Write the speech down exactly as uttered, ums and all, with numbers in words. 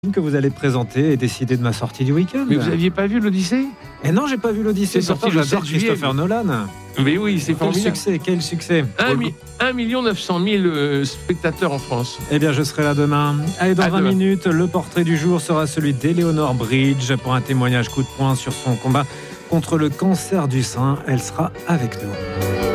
que vous allez présenter et décider de ma sortie du week-end. Mais vous n'aviez pas vu l'Odyssée? Et non, j'ai pas vu l'Odyssée. C'est sorti le J'adore sept juillet. Christopher Nolan. Mais oui, c'est Quel formidable. succès, quel succès. un million neuf cent mille euh, spectateurs en France. Eh bien, je serai là demain. Allez, dans À vingt demain. minutes, le portrait du jour sera celui d'Eleanor Bridge pour un témoignage coup de poing sur son combat contre le cancer du sein. Elle sera avec nous.